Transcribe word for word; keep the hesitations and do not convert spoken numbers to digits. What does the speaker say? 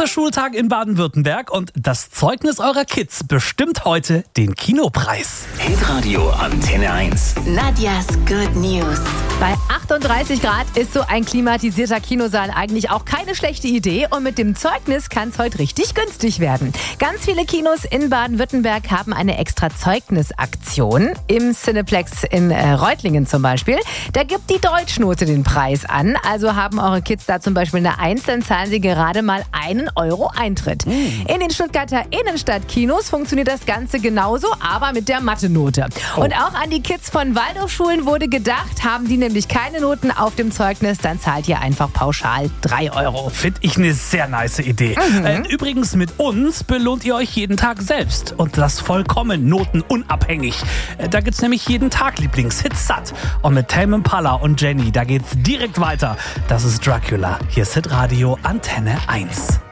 Erster Schultag in Baden-Württemberg und das Zeugnis eurer Kids bestimmt heute den Kinopreis. Hitradio Antenne eins. Nadjas Good News. Bei achtunddreißig Grad ist so ein klimatisierter Kinosaal eigentlich auch keine schlechte Idee und mit dem Zeugnis kann es heute richtig günstig werden. Ganz viele Kinos in Baden-Württemberg haben eine extra Zeugnisaktion. Im Cineplex in äh, Reutlingen zum Beispiel. Da gibt die Deutschnote den Preis an. Also haben eure Kids da zum Beispiel eine Eins, dann zahlen sie gerade mal einen Euro Eintritt. Mm. In den Stuttgarter Innenstadtkinos funktioniert das Ganze genauso, aber mit der Mathe-Note. Oh. Und auch an die Kids von Waldorfschulen wurde gedacht, haben die nämlich keine Noten auf dem Zeugnis, dann zahlt ihr einfach pauschal drei Euro. Finde ich eine sehr nice Idee. Mhm. Äh, übrigens, mit uns belohnt ihr euch jeden Tag selbst. Und das vollkommen notenunabhängig. Äh, da gibt's nämlich jeden Tag Lieblingshits satt. Und mit Tame Impala und Jenny, da geht's direkt weiter. Das ist Dracula. Hier ist Hitradio Antenne eins.